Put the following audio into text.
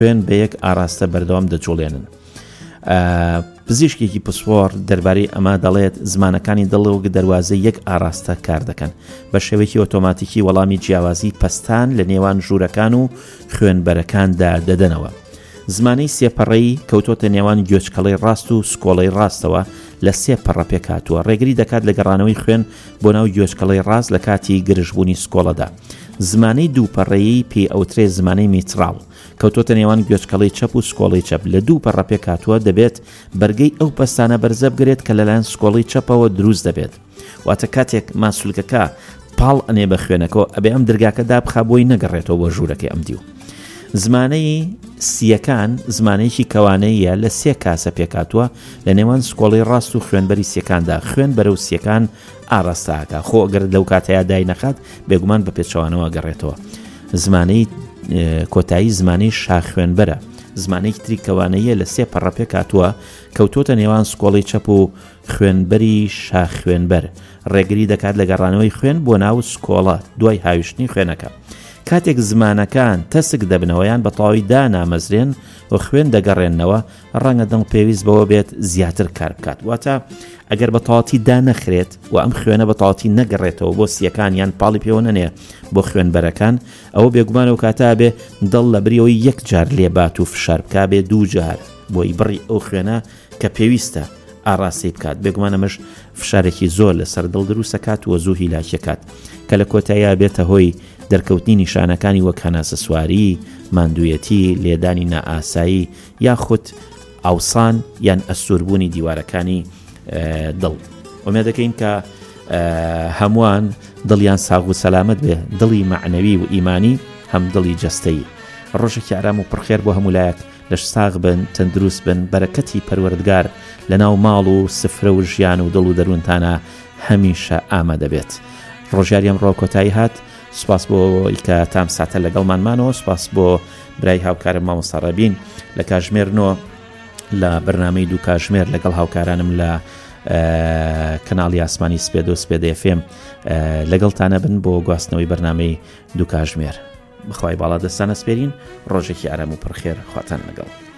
خوێن بە یەک ئاراستە بەردەوام دەجوڵێنن. پزیشکێکی پسپۆر دەربارەی ئەمە دەڵێت زمانەکانی دڵ دەواازە یەک ئاراستە کار دەکەن بە شێوەیەکی ئۆتۆماتیکی وەڵامی جیاوازی پەستان لە نێوان ژوورەکان و خوێنبەرەکاندا دەدەنەوە. زمانەی سێپەڕەیی کەوتۆتە نێوان گوێچکەڵەی ڕاست و سکۆڵەی ڕاستەوە لە سێ پەڕە پێکاتووە. ڕێگری دەکات لە گەڕانەوەی خوێن بۆ ناو گوێچکەڵەی ڕاست لە کاتی گرژبوونی سکۆڵەدا. زمانەی دووپەڕەیی پێی ئەوترێ زمانەی میتراڵ کەوتۆتە نێوان گوێچکەڵی چەپ و سکۆڵی چەپ لە دوو پەڕە پێکاتووە دەبێت بەرگەی ئەو پەستانە بەرزە بگرێت کە لەلایەن سکۆڵی چەپەوە دروست دەبێت. واتە کاتێک ماسوولکەکە پاڵ ئەنێ بە خوێنەکەەوە ئەبێ ئەم دەرگاکە دابخا بۆی نەگەڕێتەوە بۆ ژوورەکەی ئەم دیو. زمانەی سیەکان زمانەیەکی کەوانەیە لە سێ کاسە پێکاتووە لە نێوان سکۆڵی ڕاست و خوێنبەری سیەکاندا. خوێن بەرەو سیەکان ئاراستاکە خۆ ئەگەر لەو کاتەیە دای نەخات بێگومان بە پێچەوانەوە گەڕێتەوە. زمانەی کۆتایی زمانەی شاخوێنبەرە زمانەی تری کەوانەیە لە سێ پەڕە پێکاتووە کەوتۆتە نێوان سکۆڵی چەپ و خوێنبەری شاخوێنبەر. ڕێگری دەکات لە گەڕانەوەی خوێن بۆ ناو سکۆڵە دوای هاویشتنی خوێنەکە. کاتێک زمانەکان تەسک دەبنەوەیان بە تەواوی دانامەزرێن و خوێن دەگەڕێنەوە ڕەنگە دڵ پێویست بەوە بێت زیاتر کار بکات. واتە ئەگەر بە تەواوی دانەخرێت و ئەم خوێنە بە تەواوی نەگەڕێتەوە بۆ سیەکان یان پاڵی پێوە نەنێ بۆ خوێنبەرەکان ئەوە بێگومانەوە کاتە بێ دڵ لە بریەوەی یەک جار لێبات و فشار بکا بێ دوو جار بۆی بڕی ئەو خوێنە کە پێویستە ئاڕاستی بکات. بێگومانەمەش فشارێکی زۆر لەسەر دڵ دروستەکات و زوو هیلاکیەکات کە لە کۆتاییە بێتە هۆی دەرکەوتنی نیشانەکانی وەک هەناسە سواری، ماندوویەتی، لێدانی نائاسایی یاخود ئاوسان یان ئەسووربوونی دیوارەکانی دڵ. ئومێد دەکەین کە هەمووان دڵیان ساغ و سەلامەت بێ، دڵی معنەوی و ئیمانی هەم دڵی جەستەیی. ڕۆژێکی ئارام و پڕخێر بۆ هەموو لایەک لەش ساغ بن، تەندروست بن، بەرەکەتی پەروەردگار لە ناو ماڵ و سفرە و ژیان و دڵ و دەروونتانە هەمیشە ئامادە بێت. ڕۆژیاری ئەمڕۆ کۆتایی هات. سپاس بۆ کە تام ساتە لەگەڵمانمانەوە. سپاس بۆ برای هاوکارم مامۆستا ڕەبین لە کاژمێرنەوە لە بەرنامەی دوو کاژمێر لەگەڵ هاوکارانم لە کەناڵی ئاسمانی سپێد و سپێد FM لەگەڵتانە بن بۆ گواستنەوەی بەرنامەی دوو کاژمێر. بخوای باڵا دەستانە سپێرین. ڕۆژێکی ئارام و پڕخێر خواتان لەگەڵ.